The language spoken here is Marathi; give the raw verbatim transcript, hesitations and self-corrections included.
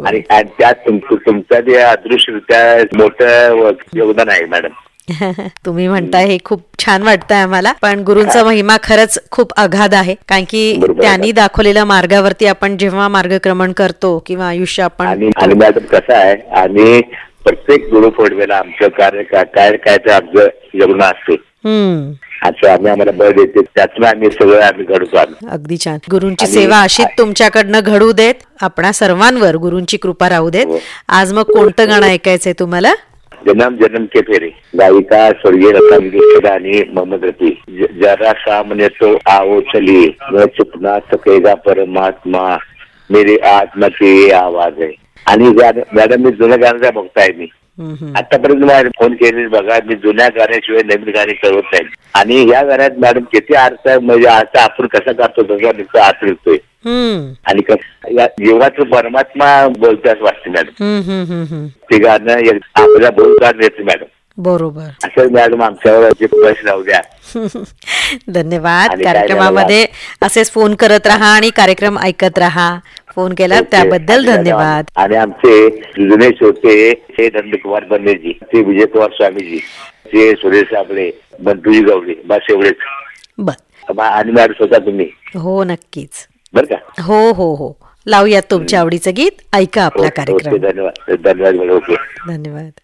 आणि त्यात तुमचं जे अदृश्यरित्या मोठं योगदान आहे मॅडम. तुम्ही म्हणताय हे खूप छान वाटतंय आम्हाला. पण गुरूंचा महिमा खरंच खूप अगाध आहे, कारण की त्यांनी दाखवलेल्या मार्गावरती आपण जेव्हा मार्गक्रमण करतो किंवा आयुष्य आपण. आणि मॅडम कसं आहे, आणि प्रत्येक गुरुपौर्णिमेला आमचं कार्य काय काय ते आमचं जगणं असते. असं आम्ही आम्हाला बळ देते, त्यातून आम्ही सगळं आम्ही घडतो. अगदी छान. गुरूंची सेवा अशीच तुमच्याकडनं घडू देत, आपणा सर्वांवर गुरूंची कृपा राहू देत. आज मग कोणतं गाणं ऐकायचंय तुम्हाला? जन्म जन्म के फेरे, गायिका स्वर्गीय लता मंगेशकर आणि मोहम्मद रफी. जरा सामने तो आओ चलिए, मैं चुप ना सकेगा परमात्मा, मेरी आत्मा की ये आवाज आहे. आणि मॅडम मी जुन्या गाण्याचा बघताय. मी आतापर्यंत मला फोन केले बघा, मी जुन्या गाण्याशिवाय नवीन गाणे करत नाही. आणि या गाण्यात मॅडम किती अर्थ आहे, म्हणजे आता आपण कसा करतो तसा नुसतं अर्थ निघतोय. आणि जीवाचं परमात्मा बोलतो असं वाटतं मॅडम. ते गाणं आपल्याला बोलतात येते मॅडम. बरोबर. असं मॅडम आमच्यावर प्रश्न राहू द्या. धन्यवाद. कार्यक्रमामध्ये असेच फोन करत राहा आणि कार्यक्रम ऐकत राहा. फोन केला त्याबद्दल धन्यवाद. आणि आमचे जुने श्रोते हे नंदकुमार बन्नेजी, ते विजयकुमार स्वामीजी, ते सुरेश साबळे, बंटूजी गवळे, बस एवढेच. बर. आणि मॅडम स्वतः तुम्ही. हो नक्कीच. बर का. हो हो हो. लावूयात तुमच्या आवडीचं गीत. ऐका आपला कार्यक्रम. धन्यवाद. धन्यवाद. ओके. धन्यवाद.